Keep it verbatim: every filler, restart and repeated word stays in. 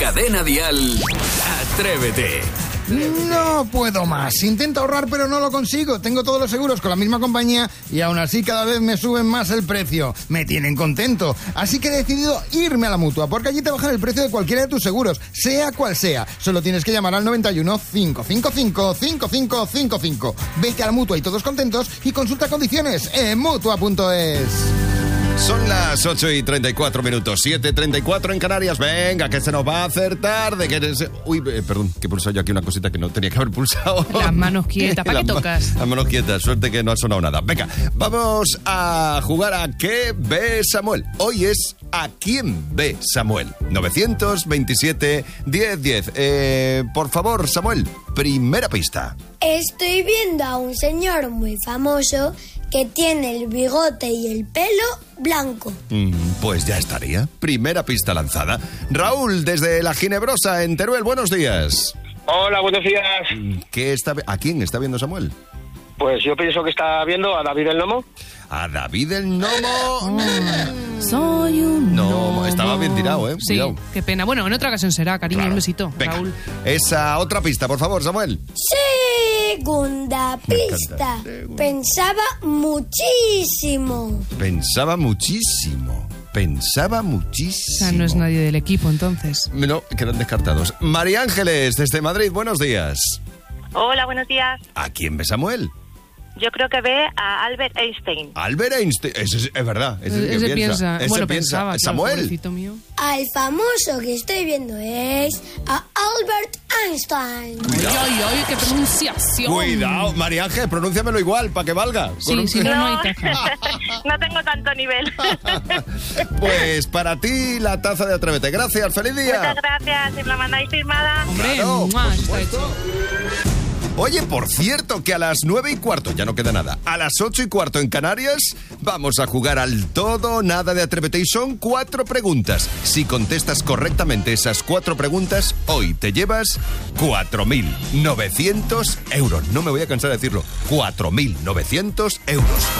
Cadena Dial, Atrévete. No puedo más. Intento ahorrar, pero no lo consigo. Tengo todos los seguros con la misma compañía y aún así cada vez me suben más el precio. Me tienen contento. Así que he decidido irme a la Mutua, porque allí te bajan el precio de cualquiera de tus seguros, sea cual sea. Solo tienes que llamar al noventa y uno, cinco cinco cinco, cinco cinco cinco cinco. Vete a la Mutua y todos contentos y consulta condiciones en mutua punto es. Son las ocho y treinta y cuatro minutos, siete y treinta y cuatro en Canarias. Venga, que se nos va a hacer tarde. Que eres... Uy, eh, perdón, que he pulsado yo aquí una cosita que no tenía que haber pulsado. Las manos quietas, ¿para qué Las tocas? Ma- las manos quietas, suerte que no ha sonado nada. Venga, vamos a jugar a ¿Qué ve Samuel? Hoy es ¿A quién ve Samuel? novecientos veintisiete, diez diez. Eh, por favor, Samuel, primera pista. Estoy viendo a un señor muy famoso que tiene el bigote y el pelo blanco. Mm, pues ya estaría. Primera pista lanzada. Raúl, desde La Ginebrosa, en Teruel, buenos días. Hola, buenos días. ¿Qué está, ¿A quién está viendo Samuel? Pues yo pienso que está viendo a David el Nomo. A David el Nomo. Soy un No, gnomo. estaba bien tirado, ¿eh? Sí, Cuidado. qué pena. Bueno, en otra ocasión será, cariño. Claro. Un besito, Venga, Raúl. esa otra pista, por favor, Samuel. Segunda Me pista. encanta. Pensaba muchísimo. Pensaba muchísimo. Pensaba O muchísimo. sea, no es nadie del equipo, entonces. No, quedan descartados. María Ángeles, desde Madrid, buenos días. Hola, buenos días. ¿A quién ve Samuel? Yo creo que ve a Albert Einstein. Albert Einstein. Ese es, es verdad. Ese, es el que Ese piensa. piensa. Ese Bueno, piensa. pensaba. claro, Samuel. pobrecito mío. Al famoso que estoy viendo es a Albert Einstein. Ay, ay, ay, qué pronunciación. Cuidado, María Ángeles, pronúnciamelo igual, para que valga. Sí, Con un- si no, no hay taza. No tengo tanto nivel. Pues para ti la taza de Atrévete. Gracias, feliz día. Muchas gracias. Si me la mandáis firmada. Hombre, Claro, ¡mua! por Está supuesto. hecho. Oye, por cierto, que a las nueve y cuarto, ya no queda nada, a las ocho y cuarto en Canarias, vamos a jugar al todo o nada de Atrévete. Y son cuatro preguntas. Si contestas correctamente esas cuatro preguntas, hoy te llevas cuatro mil novecientos euros. No me voy a cansar de decirlo, cuatro mil novecientos euros.